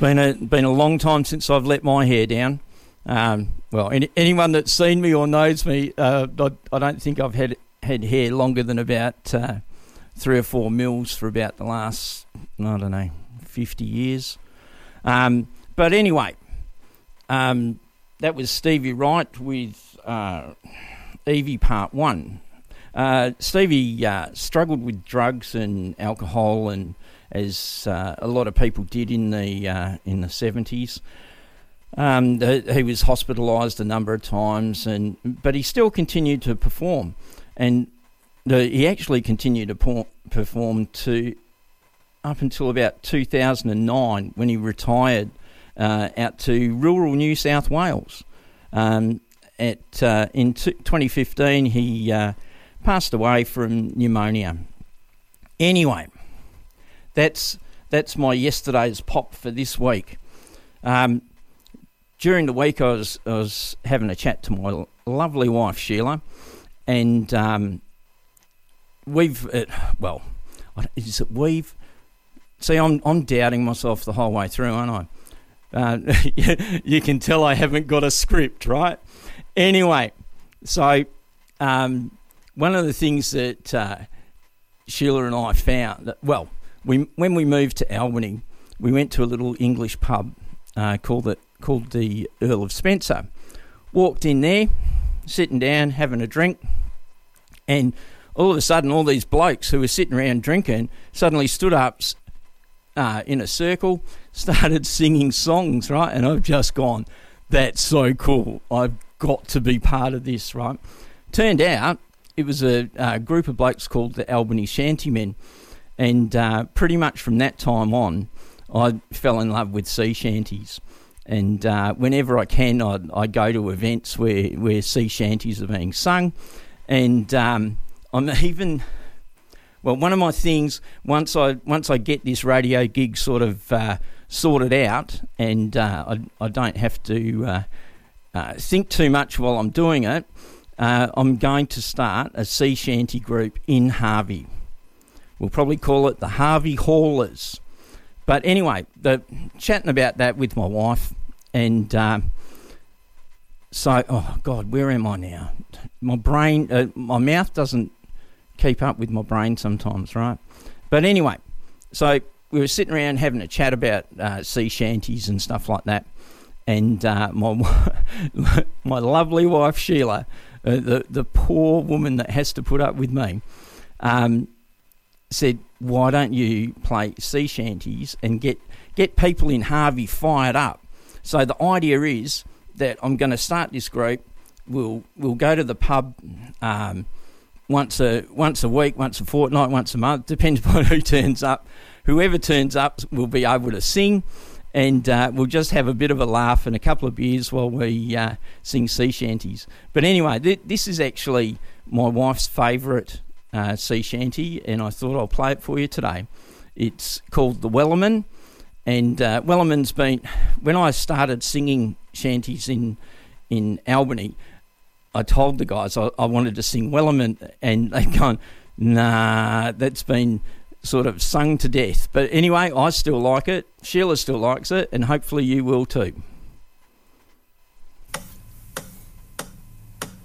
been a long time since I've let my hair down. Anyone that's seen me or knows me, I don't think I've had hair longer than about 3 or 4 mils for about the last, 50 years. But anyway, that was Stevie Wright with Evie Part 1. Stevie struggled with drugs and alcohol, and as a lot of people did in the 70s. He was hospitalised a number of times, but he still continued to perform, and he actually continued to perform up until about 2009 when he retired out to rural New South Wales. In 2015 he passed away from pneumonia. Anyway, that's my yesterday's pop for this week. During the week I was having a chat to my lovely wife Sheila, and See, I'm doubting myself the whole way through, aren't I? You can tell I haven't got a script, right? Anyway, so one of the things that Sheila and I found, when we moved to Albany, we went to a little English pub called the Earl of Spencer. Walked in there, sitting down, having a drink, and all of a sudden all these blokes who were sitting around drinking suddenly stood up in a circle, started singing songs, right? And I've just gone, that's so cool. I've got to be part of this, right? Turned out it was a group of blokes called the Albany Shantymen, and pretty much from that time on, I fell in love with sea shanties. And whenever I can, I go to events where sea shanties are being sung. And I'm even... Well, one of my things, once I get this radio gig sort of sorted out, and I don't have to think too much while I'm doing it, I'm going to start a sea shanty group in Harvey. We'll probably call it the Harvey Haulers. But anyway, chatting about that with my wife, and oh God, where am I now? My brain, my mouth doesn't keep up with my brain sometimes, right? But anyway, so we were sitting around having a chat about sea shanties and stuff like that, and my lovely wife Sheila, the poor woman that has to put up with me, said, why don't you play sea shanties and get people in Harvey fired up? So the idea is that I'm going to start this group. We'll go to the pub once a week, once a fortnight, once a month, depends upon who turns up. Whoever turns up will be able to sing, and we'll just have a bit of a laugh and a couple of beers while we sing sea shanties. But anyway, this is actually my wife's favourite sea shanty, and I thought I'll play it for you today. It's called The Wellerman, and Wellerman's been... When I started singing shanties in Albany, I told the guys I wanted to sing Wellerman, and they've gone, nah, that's been sort of sung to death. But anyway, I still like it, Sheila still likes it, and hopefully you will too.